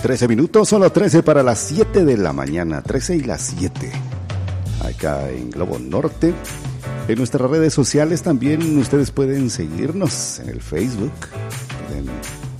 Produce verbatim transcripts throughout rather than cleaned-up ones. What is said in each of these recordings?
trece minutos, son las trece para las siete de la mañana, trece y las siete. Acá en Globo Norte. En nuestras redes sociales también ustedes pueden seguirnos en el Facebook. Pueden,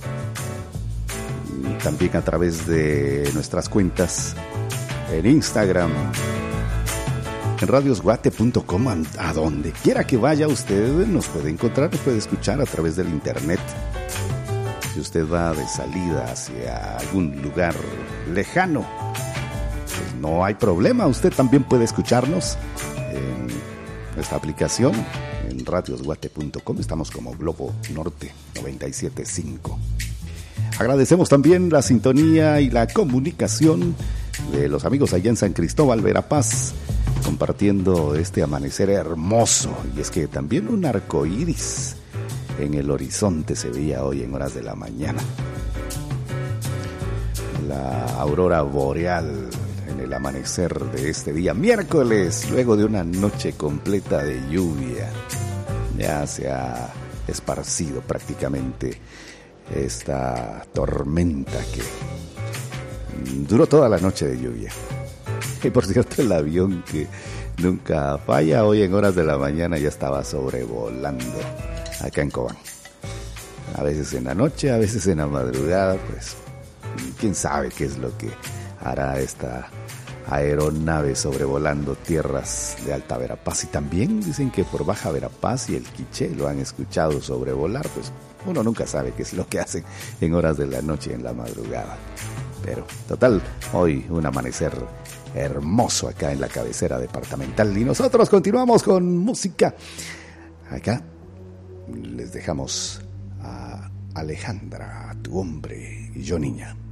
también a través de nuestras cuentas en Instagram. En radios guate punto com, a donde quiera que vaya usted nos puede encontrar, nos puede escuchar a través del internet. Si usted va de salida hacia algún lugar lejano, pues no hay problema, usted también puede escucharnos en nuestra aplicación en radios guate punto com. Estamos como Globo Norte noventa y siete punto cinco. Agradecemos también la sintonía y la comunicación de los amigos allá en San Cristóbal, Verapaz, compartiendo este amanecer hermoso. Y es que también un arco iris en el horizonte se veía hoy en horas de la mañana. La aurora boreal en el amanecer de este día miércoles, luego de una noche completa de lluvia. Ya se ha esparcido prácticamente esta tormenta que duró toda la noche de lluvia. Y por cierto, el avión que nunca falla, hoy en horas de la mañana ya estaba sobrevolando acá en Cobán. A veces en la noche, a veces en la madrugada, pues quién sabe qué es lo que hará esta aeronave sobrevolando tierras de Alta Verapaz. Y también dicen que por Baja Verapaz y el Quiché lo han escuchado sobrevolar, pues uno nunca sabe qué es lo que hacen en horas de la noche y en la madrugada. Pero total, hoy un amanecer hermoso acá en la cabecera departamental y nosotros continuamos con música. Acá les dejamos a Alejandra, Tu Hombre y Yo Niña.